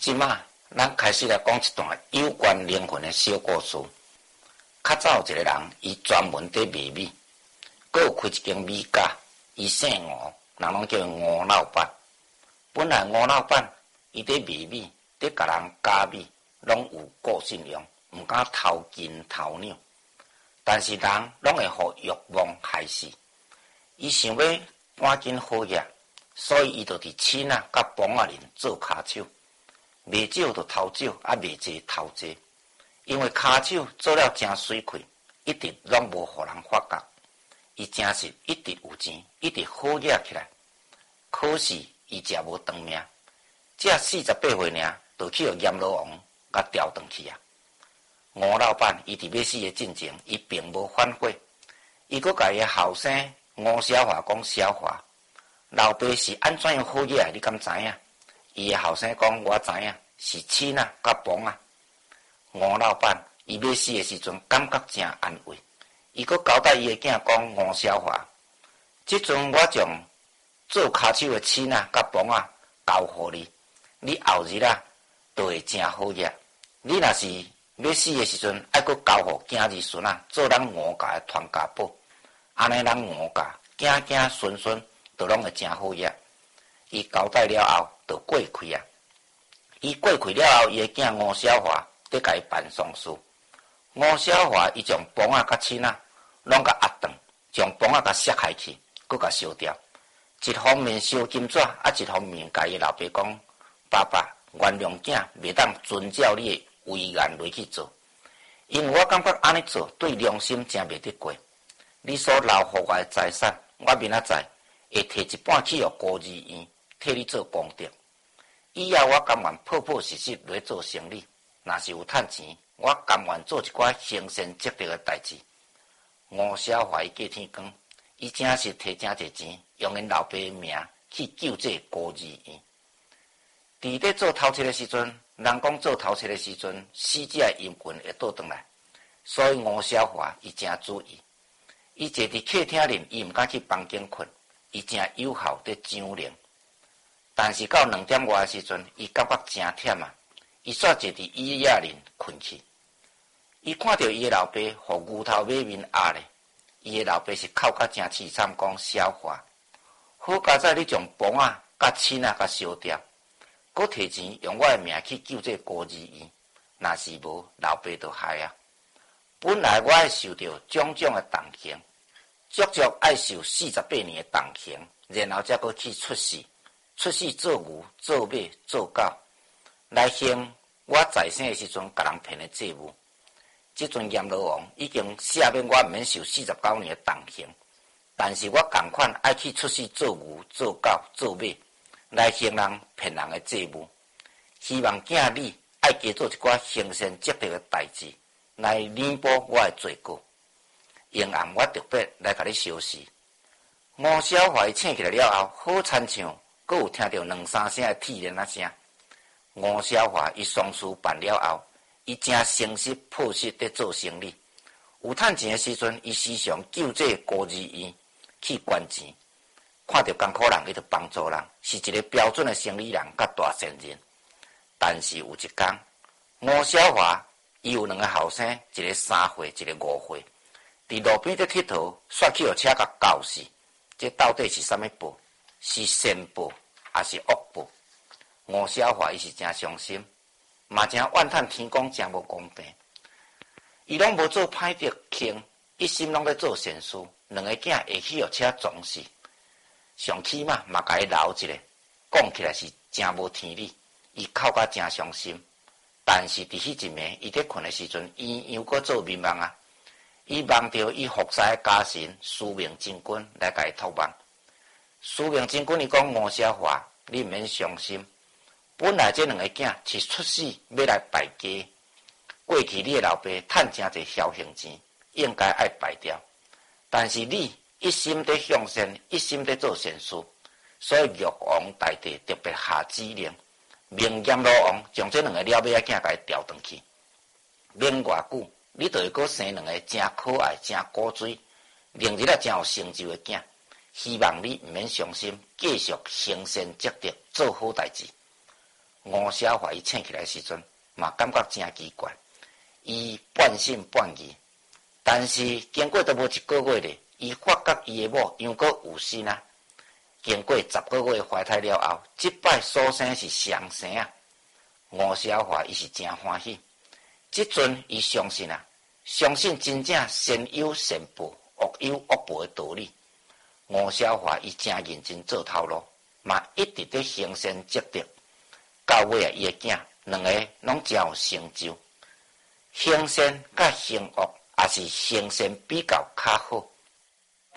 即马咱开始来讲一段有关灵魂的小故事。较早有一个人，伊专门伫卖米，佮有开一间米家，伊姓吴，人拢叫吴老板。本来吴老板伊伫卖米，伫甲人加米，拢有个性用，毋敢偷斤偷两。但是人拢会互欲望害死，伊想要赶紧好业，所以伊就伫亲啊甲帮仔面做骹手。卖少就偷少，卖济偷济，因为骹手做了真水亏，一直拢无互人发觉。伊真是一直有钱，一直好业起来。可是伊食无长命，只48岁尔，就去互阎罗王甲调转去啊。吴老板伊伫要死的进前，伊并无反悔，伊阁甲伊的后生吴小华讲：小华，老爸是安怎样好业，你敢知影？伊的后生讲：我知影，是亲啊，甲帮啊。吴老板伊要死的时阵，感觉真安慰。伊阁交代伊的囝讲：吴小华，即阵我将做骹手的亲啊，甲帮啊交互你，你后日啊，就会真好业。你若是要死的时阵，爱阁交互囝儿孙啊，做咱吴家的传家宝。安尼咱吴家囝囝孙孙，都拢会真好业。伊交代了后，就过开啊。伊过开了后，伊的囝吴小华得甲伊办丧事。吴小华伊将帮仔甲亲仔拢甲压断，将帮仔甲削开去，搁甲烧掉。一方面烧金纸，一方面甲伊老爸讲：爸爸，原谅囝，袂当遵照你的遗言落去做，因为我感觉安尼做对良心真袂得过。你所留予我的财产，我明仔载会摕一半去互孤儿院。替你做功德，以后我甘愿朴朴实实来做生意。若是有趁钱，我甘愿做一寡行善积德的代志。吴小华伊过天光，伊真是摕真侪钱，用因老爸的名去救这孤儿院。伫咧做头七的时阵，人讲做头七的时阵，死者的阴魂会倒转来，所以吴小华伊真注意。伊坐伫客厅里，伊毋敢去房间困，伊真有效伫张灵。但是到2点外的时阵，伊感觉真忝啊，伊煞坐伫椅仔里困去。伊看到伊的老爸互牛头马面压咧，伊的老爸是哭甲真凄惨，讲：小华，好佳哉你将帮仔甲亲仔甲烧掉，搁摕钱用我的命去救这孤儿院，若是无，老爸就害啊。本来我爱受到种种的重刑，足足爱受48年的重刑，然后才搁去出世。出世做牛、做马、做狗，来行我在生的时阵，甲人骗的债务。即阵阎罗王已经赦免我免受49年的重刑，但是我同款爱去出世做牛、做狗、做马，来行人骗人的债务。希望囝你爱加做一寡行善积德的代志，来弥补我的罪过。因暗我特别来甲你烧死。吴小华醒起来了后，好亲像。阁有听到2、3声的铁链声。吴小华伊丧事办了后，伊真诚实朴实伫做生意。有趁钱的时阵，伊时常救这孤儿院去捐钱。看到艰苦人，伊就帮助人，是一个标准的生意人甲大善人。但是有一天，吴小华伊有2个后生，一个3岁，一个5岁，伫路边伫佚佗，煞去互车甲咬死。这到底是啥物报？是善报还是恶报？吴小华伊是真伤心，嘛真怨叹天公真无公平。伊拢无做歹德行，一心拢在做善事。2个囝会去互车撞死，上起码嘛甲伊留一个。讲起来是真无天理，伊哭甲真伤心。但是伫迄一暝，伊伫困的时阵，伊又搁做眠梦啊。伊梦到伊服侍的家神司命真君来甲伊托梦。司命真君伊讲：吴小华，你毋免伤心。本来这2个囝是出世要来败家，过去你的老爸趁真侪侥幸钱，应该爱败掉。但是你一心在向善，一心在做善事，所以玉皇大帝特别下指令，命阎罗王将这2个了尾仔囝甲伊调转去。免偌久，你就会搁生2个真可爱、真古水、明日真有成就的囝。希望你毋免伤心，继续行善积德，做好代志。 吴小华伊醒起来时阵，嘛感觉真奇怪，伊半信半疑。但是经过都无一个月咧，伊发觉伊的某又阁有心啊。经过10个月怀胎了后，即摆所生是双生啊。吴小华伊是真欢喜，即阵伊相信啊，相信真正善有善报，恶有恶报的道理。吴小华伊真认真做头路，嘛一直在行善积德。到尾啊，伊的囝两个拢真有成就。行善甲行恶，也是行善比较较好。